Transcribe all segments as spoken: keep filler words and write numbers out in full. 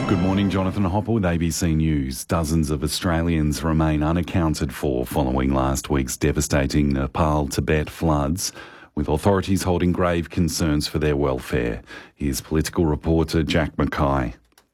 Good morning, Jonathan Hopper with A B C News. Dozens of Australians remain unaccounted for following last week's devastating Nepal-Tibet floods, with authorities holding grave concerns for their welfare. Here's political reporter Jack Mackay.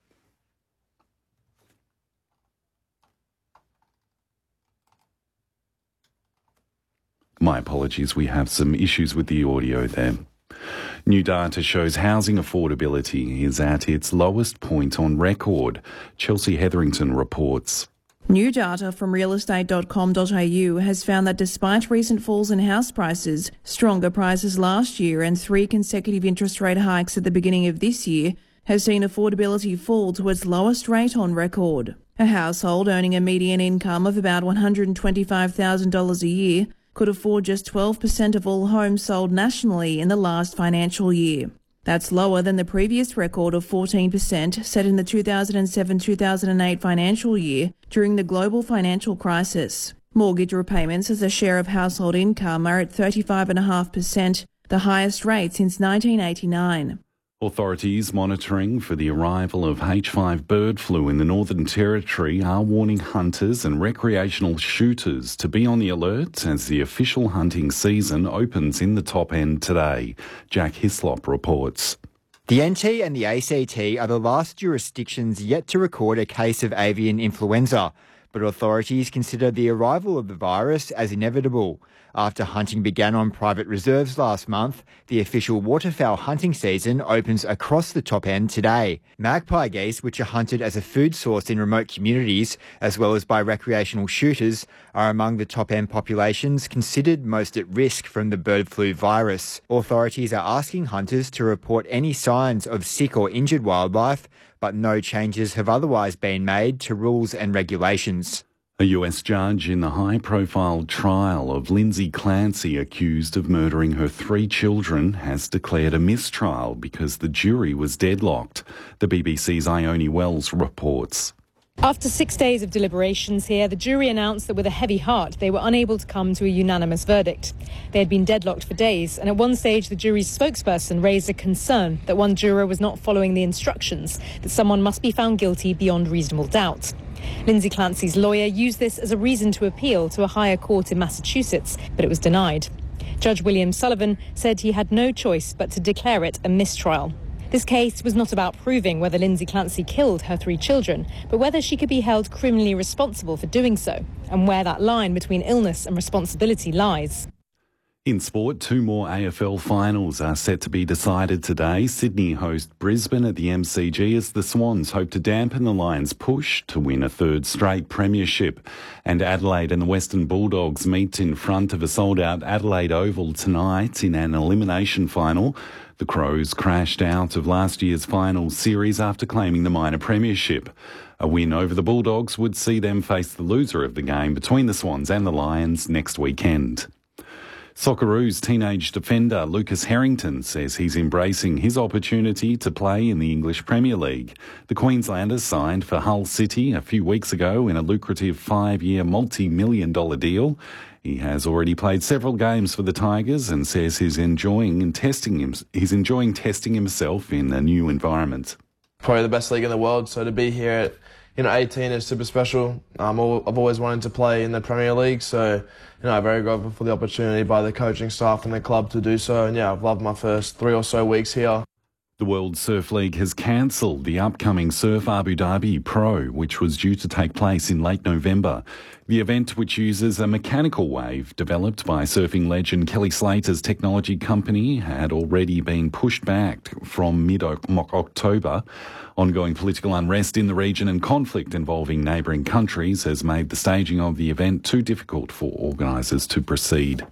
My apologies, we have some issues with the audio there. New data shows housing affordability is at its lowest point on record. Chelsea Hetherington reports. New data from real estate dot com dot a u has found that despite recent falls in house prices, stronger prices last year and three consecutive interest rate hikes at the beginning of this year has seen affordability fall to its lowest rate on record. A household earning a median income of about one hundred twenty-five thousand dollars a year could afford just twelve percent of all homes sold nationally in the last financial year. That's lower than the previous record of fourteen percent set in the two thousand seven to two thousand eight financial year during the global financial crisis. Mortgage repayments as a share of household income are at thirty-five point five percent, the highest rate since nineteen eighty-nine. Authorities monitoring for the arrival of H five bird flu in the Northern Territory are warning hunters and recreational shooters to be on the alert as the official hunting season opens in the top end today. Jack Hislop reports. The N T and the A C T are the last jurisdictions yet to record a case of avian influenza, but authorities consider the arrival of the virus as inevitable. After hunting began on private reserves last month, the official waterfowl hunting season opens across the top end today. Magpie geese, which are hunted as a food source in remote communities, as well as by recreational shooters, are among the top end populations considered most at risk from the bird flu virus. Authorities are asking hunters to report any signs of sick or injured wildlife, but no changes have otherwise been made to rules and regulations. A U S judge in the high-profile trial of Lindsay Clancy, accused of murdering her three children, has declared a mistrial because the jury was deadlocked. The B B C's Ione Wells reports. After six days of deliberations here, the jury announced that with a heavy heart, they were unable to come to a unanimous verdict. They had been deadlocked for days, and at one stage, the jury's spokesperson raised a concern that one juror was not following the instructions, that someone must be found guilty beyond reasonable doubt. Lindsay Clancy's lawyer used this as a reason to appeal to a higher court in Massachusetts, but it was denied. Judge William Sullivan said he had no choice but to declare it a mistrial. This case was not about proving whether Lindsay Clancy killed her three children, but whether she could be held criminally responsible for doing so, and where that line between illness and responsibility lies. In sport, two more A F L finals are set to be decided today. Sydney host Brisbane at the M C G as the Swans hope to dampen the Lions' push to win a third straight premiership. And Adelaide and the Western Bulldogs meet in front of a sold-out Adelaide Oval tonight in an elimination final. The Crows crashed out of last year's final series after claiming the minor premiership. A win over the Bulldogs would see them face the loser of the game between the Swans and the Lions next weekend. Socceroos teenage defender Lucas Harrington says he's embracing his opportunity to play in the English Premier League. The Queenslander signed for Hull City a few weeks ago in a lucrative five-year multi-million dollar deal. He has already played several games for the Tigers and says he's enjoying and testing him, he's enjoying testing himself in a new environment. Probably the best league in the world, so to be here at you know, eighteen is super special. Um, I've always wanted to play in the Premier League, so you know, I'm very grateful for the opportunity by the coaching staff and the club to do so. And yeah, I've loved my first three or so weeks here. The World Surf League has cancelled the upcoming Surf Abu Dhabi Pro, which was due to take place in late November. The event, which uses a mechanical wave developed by surfing legend Kelly Slater's technology company, had already been pushed back from mid-October. Ongoing political unrest in the region and conflict involving neighbouring countries has made the staging of the event too difficult for organisers to proceed.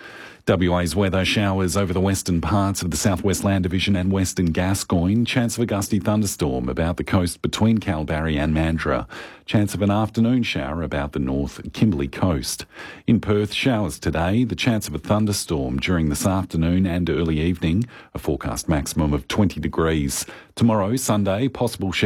W A's weather: showers over the western parts of the Southwest Land Division and Western Gascoyne. Chance of a gusty thunderstorm about the coast between Kalbarri and Mandurah. Chance of an afternoon shower about the North Kimberley coast. In Perth, showers today. The chance of a thunderstorm during this afternoon and early evening. A forecast maximum of twenty degrees. Tomorrow, Sunday, possible showers.